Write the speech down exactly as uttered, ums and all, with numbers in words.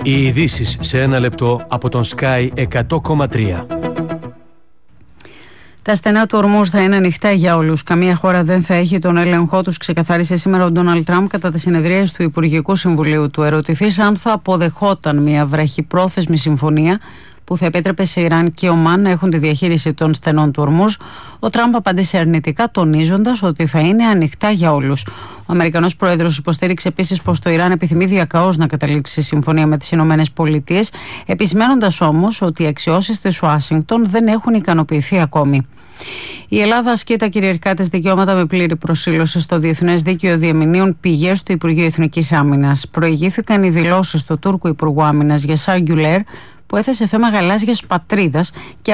Οι ειδήσεις σε ένα λεπτό από τον Sky εκατό κόμμα τρία. Τα στενά του Ορμούζ θα είναι ανοιχτά για όλους. Καμία χώρα δεν θα έχει τον έλεγχό τους, ξεκαθάρισε σήμερα ο Ντόναλντ Τραμπ κατά τις συνεδρίες του Υπουργικού Συμβουλίου του. Ερωτηθείς αν θα αποδεχόταν μια βραχυπρόθεσμη συμφωνία που θα επέτρεπε σε Ιράν και Ομάν να έχουν τη διαχείριση των στενών του Ορμούζ, ο Τραμπ απάντησε αρνητικά, τονίζοντας ότι θα είναι ανοιχτά για όλους. Ο Αμερικανός Πρόεδρος υποστήριξε επίσης πως το Ιράν επιθυμεί διακαώς να καταλήξει συμφωνία με τις Ηνωμένες Πολιτείες, επισημένοντας όμως ότι οι αξιώσεις της Ουάσιγκτον δεν έχουν ικανοποιηθεί ακόμη. Η Ελλάδα ασκεί τα κυριαρχικά της δικαιώματα με πλήρη προσήλωση στο Διεθνές Δίκαιο, διαμηνύουν πηγές του Υπουργείου Εθνικής Άμυνας. Προηγήθηκαν οι δηλώσεις του Τούρκου Υπουργού Άμυνας Γιασάρ Γκιουλέρ, που έθεσε θέμα γαλάζιας πατρίδας και